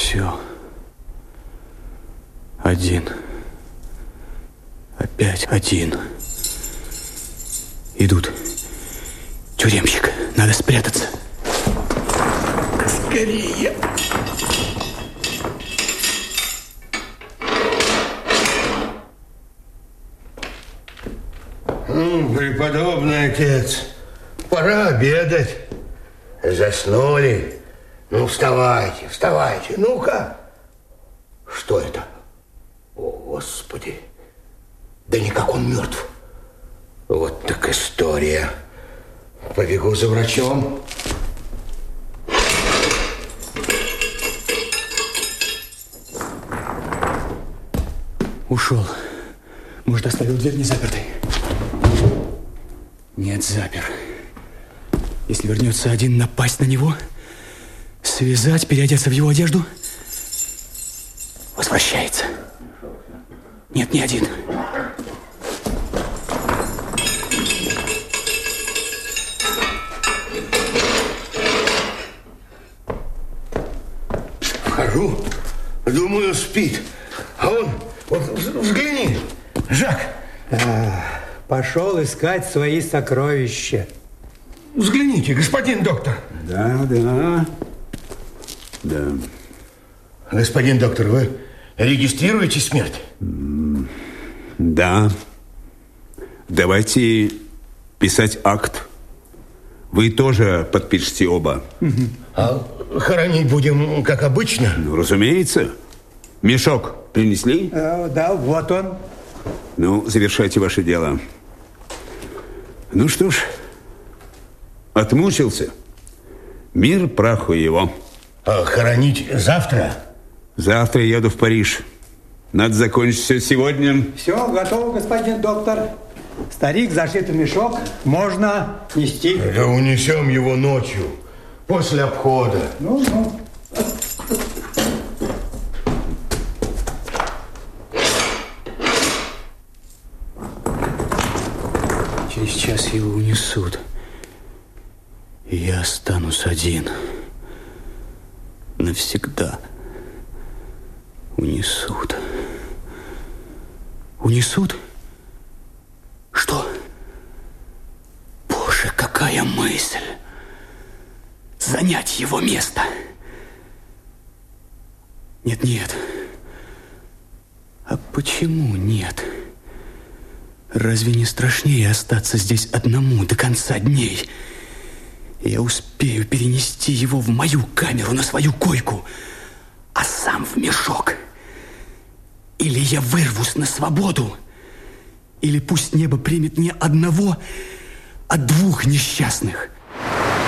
Все. Один. Опять один. Идут. Тюремщик. Надо спрятаться. Скорее. Преподобный отец, пора обедать. Заснули. Ну, вставайте, вставайте. Ну-ка. Что это? О, Господи. Да никак он мертв. Вот так история. Побегу за врачом. Ушел. Может, оставил дверь не запертой? Нет, запер. Если вернется один, напасть на него, связать, переодеться в его одежду. Возвращается. Нет, не один. Вхожу, думаю, спит. А он, вот взгляни, Жак. Пошел искать свои сокровища. Взгляните, господин доктор. Да. Господин доктор, вы регистрируете смерть? Да. Давайте писать акт. Вы тоже подпишите оба. А хоронить будем, как обычно? Ну, разумеется. Мешок принесли? Да, вот он. Ну, завершайте ваше дело. Ну что ж, отмучился. Мир праху его. А хоронить завтра? Завтра еду в Париж. Надо закончить все сегодня. Все, готово, господин доктор. Старик зашит в мешок, можно нести. Да унесем его ночью, после обхода. Ну. Через час его унесут. И я останусь один. Навсегда. Унесут. Унесут? Что? Боже, какая мысль! Занять его место. Нет. А почему нет? Разве не страшнее остаться здесь одному до конца дней? Я успею перенести его в мою камеру, на свою койку, а сам в мешок. Или я вырвусь на свободу, или пусть небо примет не одного, а двух несчастных.